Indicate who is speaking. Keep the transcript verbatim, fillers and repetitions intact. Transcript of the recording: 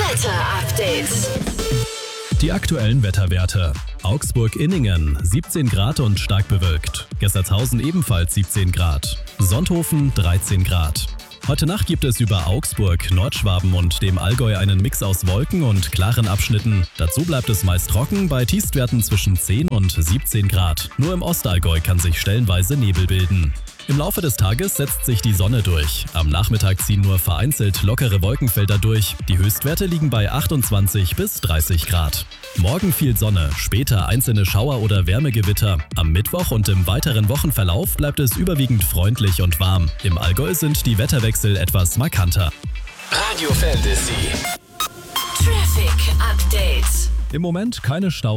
Speaker 1: Wetter Update.
Speaker 2: Die aktuellen Wetterwerte. Augsburg-Inningen siebzehn Grad und stark bewölkt. Gessertshausen ebenfalls siebzehn Grad. Sonthofen dreizehn Grad. Heute Nacht gibt es über Augsburg, Nordschwaben und dem Allgäu einen Mix aus Wolken und klaren Abschnitten. Dazu bleibt es meist trocken bei Tiefstwerten zwischen zehn und siebzehn Grad. Nur im Ostallgäu kann sich stellenweise Nebel bilden. Im Laufe des Tages setzt sich die Sonne durch. Am Nachmittag ziehen nur vereinzelt lockere Wolkenfelder durch. Die Höchstwerte liegen bei achtundzwanzig bis dreißig Grad. Morgen viel Sonne, später einzelne Schauer oder Wärmegewitter. Am Mittwoch und im weiteren Wochenverlauf bleibt es überwiegend freundlich und warm. Im Allgäu sind die Wetterwechsel etwas markanter.
Speaker 3: Radio Fantasy.
Speaker 1: Traffic Update.
Speaker 2: Im Moment keine Staus.